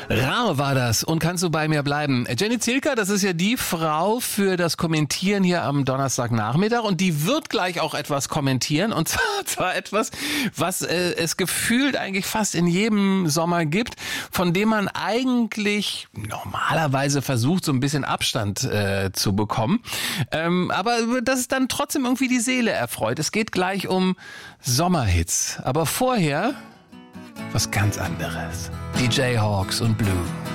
Rauh war das und kannst du bei mir bleiben. Jenny Zielka, das ist ja die Frau für das Kommentieren hier am Donnerstagnachmittag und die wird gleich auch etwas kommentieren und zwar etwas, was es gefühlt eigentlich fast in jedem Sommer gibt, von dem man eigentlich normalerweise versucht, so ein bisschen Abstand zu bekommen, aber das ist dann trotzdem irgendwie die Seele erfreut. Es geht gleich um Sommerhits, aber vorher was ganz anderes. Die Jayhawks und Blue.